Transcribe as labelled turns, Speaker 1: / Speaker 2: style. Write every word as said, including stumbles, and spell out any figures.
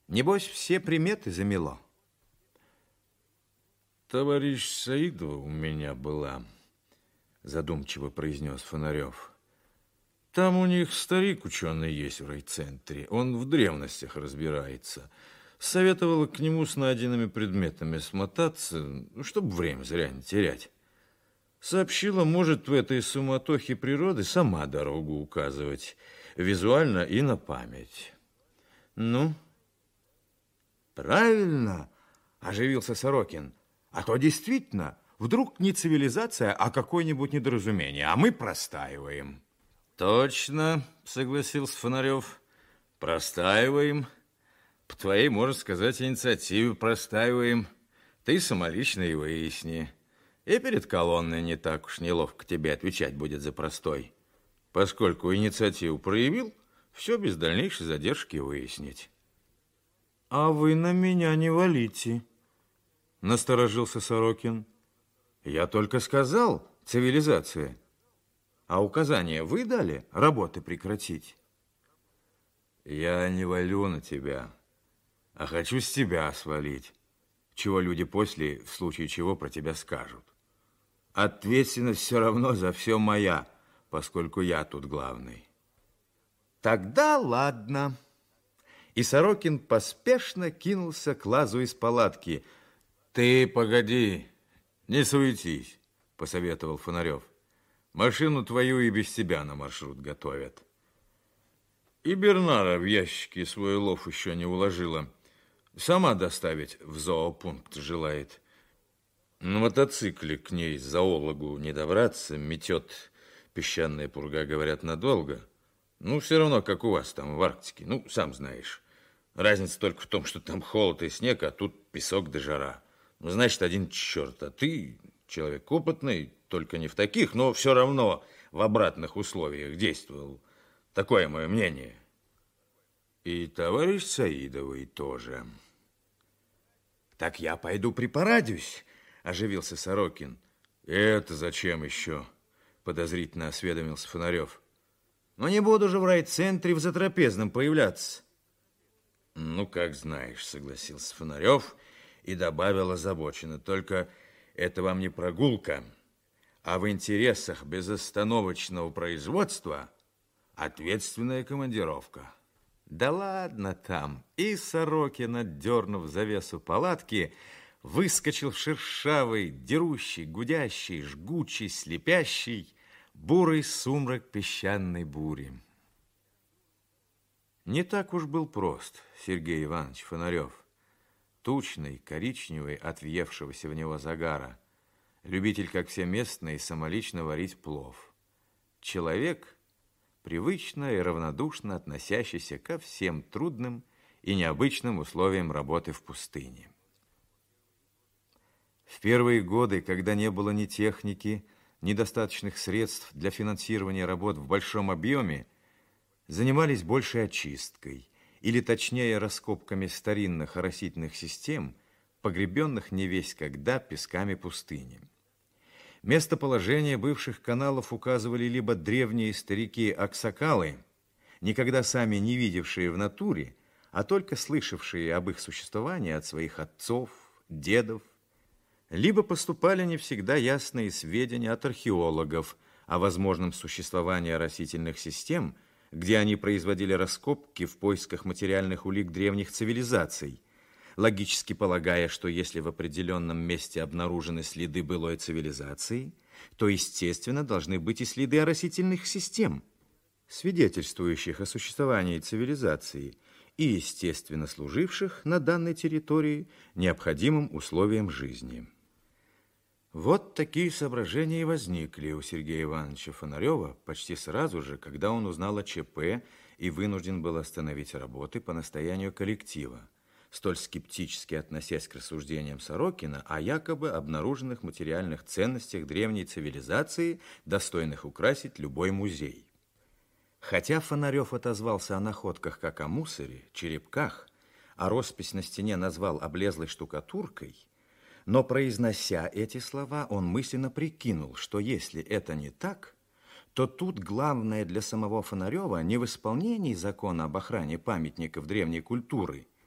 Speaker 1: Небось, все приметы замело.
Speaker 2: Товарищ Саидова у меня была, задумчиво произнес Фонарев. Там у них старик ученый есть в райцентре. Он в древностях разбирается. Советовала к нему с найденными предметами смотаться, чтобы время зря не терять. Сообщила, может в этой суматохе природы сама дорогу указывать, визуально и на память. Ну?
Speaker 1: Правильно, оживился Сорокин. А то действительно, вдруг не цивилизация, а какое-нибудь недоразумение, а мы простаиваем.
Speaker 2: Точно, согласился Фонарев. Простаиваем. По твоей, можно сказать, инициативе простаиваем. Ты самолично и выясни. И перед колонной не так уж неловко тебе отвечать будет за простой. Поскольку инициативу проявил, все без дальнейшей задержки выяснить.
Speaker 1: А вы на меня не валите, насторожился Сорокин. Я только сказал, цивилизация. А указания вы дали работы прекратить?
Speaker 2: Я не валю на тебя, а хочу с тебя свалить, чего люди после, в случае чего, про тебя скажут. Ответственность все равно за все моя, поскольку я тут главный.
Speaker 1: Тогда ладно. И Сорокин поспешно кинулся к лазу из палатки.
Speaker 2: Ты погоди, не суетись, посоветовал Фонарев. Машину твою и без тебя на маршрут готовят. И Бернара в ящике свой улов еще не уложила. Сама доставить в зоопункт желает. На мотоцикле к ней зоологу не добраться, метет песчаная пурга, говорят, надолго. Ну, все равно, как у вас там в Арктике, ну, сам знаешь. Разница только в том, что там холод и снег, а тут песок да жара. Ну, значит, один черт, а ты человек опытный, только не в таких, но все равно в обратных условиях действовал. Такое мое мнение. И товарищ Саидовый тоже.
Speaker 1: Так я пойду припарадюсь, оживился Сорокин.
Speaker 2: Это зачем еще? Подозрительно осведомился Фонарев.
Speaker 1: Но не буду же в райцентре в затрапезном появляться.
Speaker 2: Ну, как знаешь, согласился Фонарев и добавил озабоченно. Только это вам не прогулка, а в интересах безостановочного производства ответственная командировка.
Speaker 1: Да ладно там. И Сорокин, отдернув завесу палатки, выскочил в шершавый, дерущий, гудящий, жгучий, слепящий, бурый сумрак песчаной бури. Не так уж был прост Сергей Иванович Фонарев, тучный, коричневый от въевшегося в него загара, любитель, как все местные, самолично варить плов. Человек, привычно и равнодушно относящийся ко всем трудным и необычным условиям работы в пустыне. В первые годы, когда не было ни техники, ни достаточных средств для финансирования работ в большом объеме, занимались больше очисткой, или точнее раскопками старинных оросительных систем, погребенных невесть когда песками пустыни. Местоположение бывших каналов указывали либо древние старики-аксакалы, никогда сами не видевшие в натуре, а только слышавшие об их существовании от своих отцов, дедов, либо поступали не всегда ясные сведения от археологов о возможном существовании оросительных систем, где они производили раскопки в поисках материальных улик древних цивилизаций, логически полагая, что если в определенном месте обнаружены следы былой цивилизации, то, естественно, должны быть и следы оросительных систем, свидетельствующих о существовании цивилизации и, естественно, служивших на данной территории необходимым условиям жизни. Вот такие соображения и возникли у Сергея Ивановича Фонарева почти сразу же, когда он узнал о ЧП и вынужден был остановить работы по настоянию коллектива, столь скептически относясь к рассуждениям Сорокина о якобы обнаруженных материальных ценностях древней цивилизации, достойных украсить любой музей. Хотя Фонарев отозвался о находках как о мусоре, черепках, а роспись на стене назвал облезлой штукатуркой, но, произнося эти слова, он мысленно прикинул, что если это не так, то тут главное для самого Фонарева не в исполнении закона об охране памятников древней культуры,